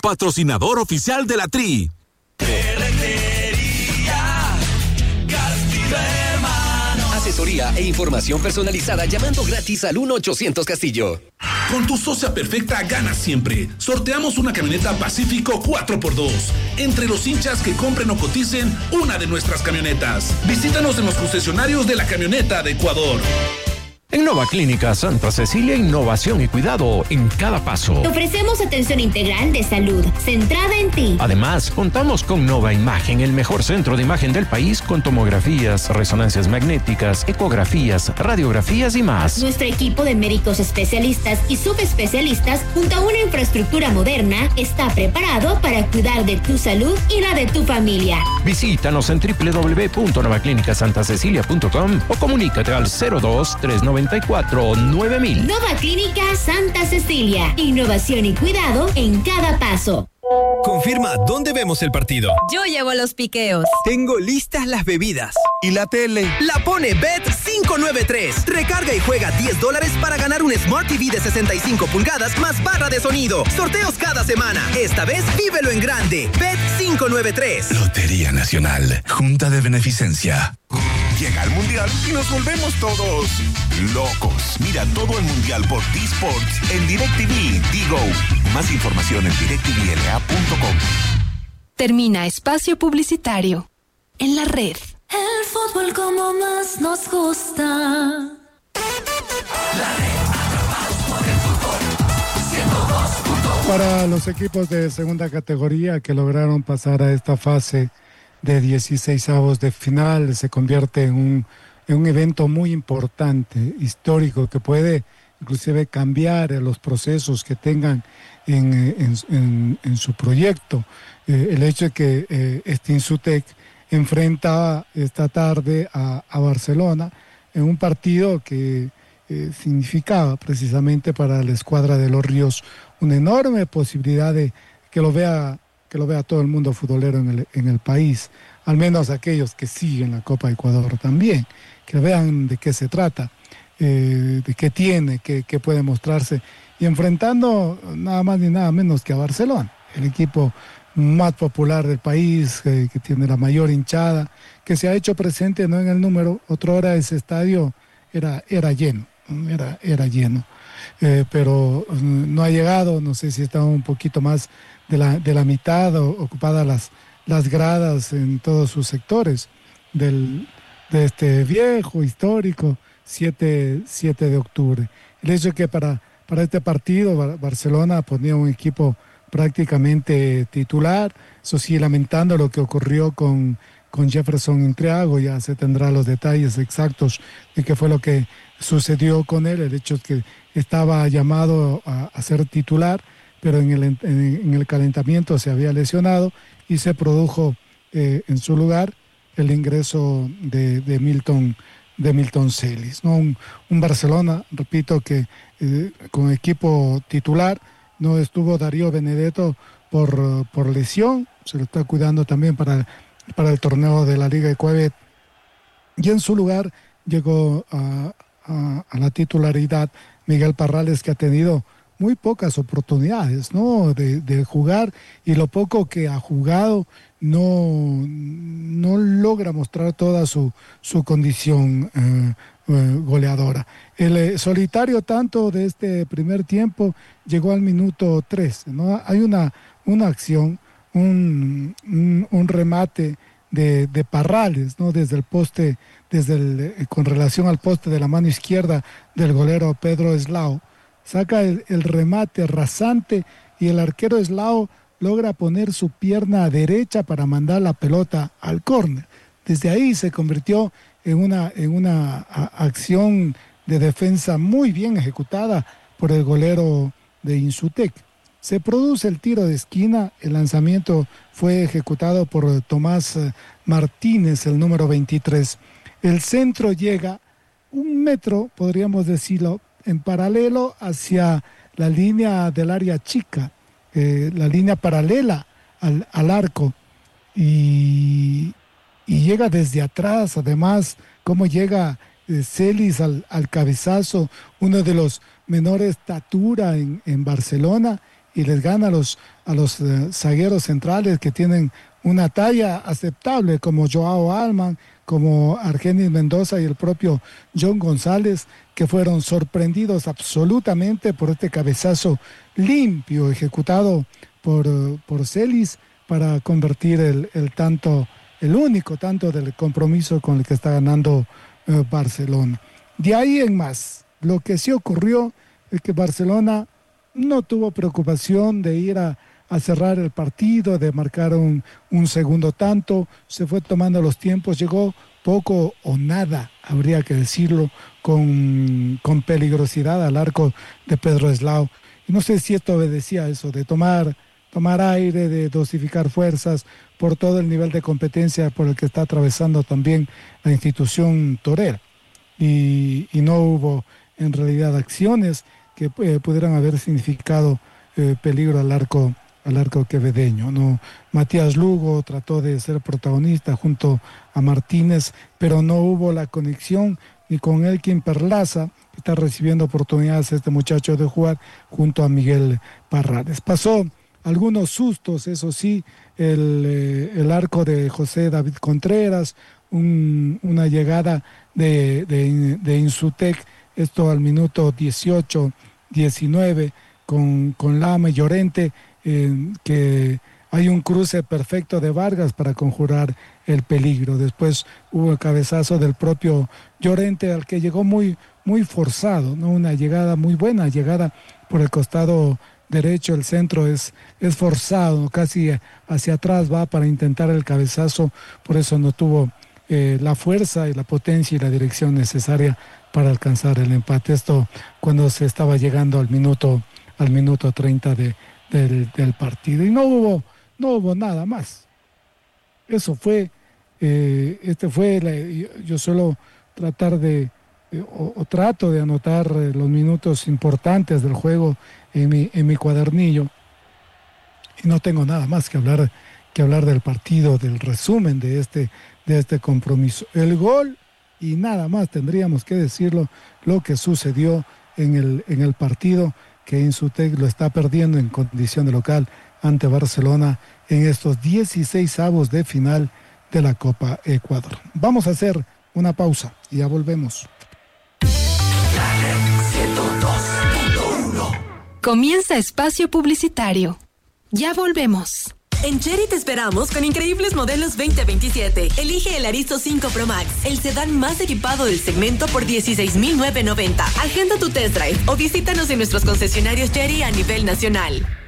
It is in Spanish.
patrocinador oficial de la Tri. Asesoría e información personalizada llamando gratis al 1-800 Castillo. Con tu socia perfecta ganas siempre. Sorteamos una camioneta Pacífico 4x2. Entre los hinchas que compren o coticen una de nuestras camionetas. Visítanos en los concesionarios de la camioneta de Ecuador. En Nova Clínica Santa Cecilia, innovación y cuidado en cada paso. Te ofrecemos atención integral de salud, centrada en ti. Además, contamos con Nova Imagen, el mejor centro de imagen del país, con tomografías, resonancias magnéticas, ecografías, radiografías y más. Nuestro equipo de médicos especialistas y subespecialistas, junto a una infraestructura moderna, está preparado para cuidar de tu salud y la de tu familia. Visítanos en www.novaclinicasantaCecilia.com o comunícate al 02-394-9000. Nova Clínica Santa Cecilia. Innovación y cuidado en cada paso. Confirma dónde vemos el partido. Yo llevo los piqueos. Tengo listas las bebidas. ¿Y la tele? La pone Bet593. Recarga y juega $10 para ganar un Smart TV de 65 pulgadas más barra de sonido. Sorteos cada semana. Esta vez vívelo en grande. Bet593. Lotería Nacional. Junta de Beneficencia. Llega el Mundial y nos volvemos todos locos. Mira todo el Mundial por T-Sports en DirecTV Digo. Más información en directvla.com. Termina espacio publicitario en la red. El fútbol como más nos gusta. La red, atrapados por el fútbol. 102.1. Para los equipos de segunda categoría que lograron pasar a esta fase de 16avos de final, se convierte en un evento muy importante, histórico, que puede inclusive cambiar los procesos que tengan en su proyecto. El hecho de que Insutec enfrenta esta tarde a Barcelona en un partido que significaba precisamente para la escuadra de Los Ríos una enorme posibilidad de que lo vea todo el mundo futbolero en el país, al menos aquellos que siguen la Copa Ecuador también, que vean de qué se trata, de qué tiene, qué puede mostrarse, y enfrentando nada más ni nada menos que a Barcelona, el equipo más popular del país, que tiene la mayor hinchada, que se ha hecho presente no en el número. Otrora ese estadio era lleno, pero no ha llegado. No sé si estaba un poquito más de la mitad ocupadas las gradas en todos sus sectores de este viejo histórico 7 de octubre. El hecho es que para este partido Barcelona ponía un equipo prácticamente titular, eso sí, lamentando lo que ocurrió con Jefferson Intriago. Ya se tendrá los detalles exactos de qué fue lo que sucedió con él. El hecho es que estaba llamado a ser titular, pero en el calentamiento se había lesionado y se produjo en su lugar el ingreso de Milton Celis, ¿no? Un Barcelona, repito, que con equipo titular. No estuvo Darío Benedetto por lesión, se lo está cuidando también para el torneo de la Liga de Cuevet, y en su lugar llegó a la titularidad Miguel Parrales, que ha tenido muy pocas oportunidades, ¿no?, de jugar, y lo poco que ha jugado no logra mostrar toda su condición goleadora. El solitario tanto de este primer tiempo llegó al minuto 13, ¿no? Hay una acción, un remate de Parrales, ¿no?, desde el poste, con relación al poste de la mano izquierda del golero Pedro Eslao. Saca el remate rasante y el arquero Eslao logra poner su pierna derecha para mandar la pelota al córner. Desde ahí se convirtió en una acción de defensa muy bien ejecutada por el golero de Insutec. Se produce el tiro de esquina, el lanzamiento fue ejecutado por Tomás Martínez, el número 23. El centro llega 1 metro, podríamos decirlo, en paralelo hacia la línea del área chica, la línea paralela al arco, y llega desde atrás. Además, cómo llega Celis al cabezazo, uno de los menores estatura en Barcelona, y les gana a los zagueros centrales que tienen una talla aceptable, como Joao Alman, como Argenis Mendoza y el propio John González, que fueron sorprendidos absolutamente por este cabezazo limpio ejecutado por Celis para convertir el único tanto del compromiso con el que está ganando Barcelona. De ahí en más, lo que sí ocurrió es que Barcelona no tuvo preocupación de ir a cerrar el partido, de marcar un segundo tanto, se fue tomando los tiempos, llegó poco o nada, habría que decirlo, con peligrosidad al arco de Pedro Eslao. Y no sé si esto obedecía a eso, de tomar aire, de dosificar fuerzas por todo el nivel de competencia por el que está atravesando también la institución torera. Y no hubo en realidad acciones que pudieran haber significado peligro al arco quevedeño, ¿no? Matías Lugo trató de ser protagonista junto a Martínez, pero no hubo la conexión ni con Elkin Perlaza, que está recibiendo oportunidades este muchacho de jugar, junto a Miguel Parrades. Pasó algunos sustos, eso sí, el arco de José David Contreras, una llegada de Insutec, esto al minuto 18, 19, con Lama y Llorente, que hay un cruce perfecto de Vargas para conjurar el peligro. Después hubo el cabezazo del propio Llorente, al que llegó muy forzado, ¿no? Una llegada muy buena, llegada por el costado derecho, el centro es forzado, casi hacia atrás va para intentar el cabezazo, por eso no tuvo la fuerza y la potencia y la dirección necesaria para alcanzar el empate. Esto cuando se estaba llegando al minuto 30 del partido, y no hubo nada más. Eso fue, yo suelo tratar trato de anotar los minutos importantes del juego en mi cuadernillo, y no tengo nada más que hablar del partido, del resumen de este compromiso. El gol y nada más, tendríamos que decirlo, lo que sucedió en el partido, que Insutec lo está perdiendo en condición de local ante Barcelona en estos 16avos de final de la Copa Ecuador. Vamos a hacer una pausa y ya volvemos. Comienza espacio publicitario. Ya volvemos. En Chery te esperamos con increíbles modelos 2027. Elige el Aristo 5 Pro Max, el sedán más equipado del segmento por $16,990. Agenda tu test drive o visítanos en nuestros concesionarios Chery a nivel nacional.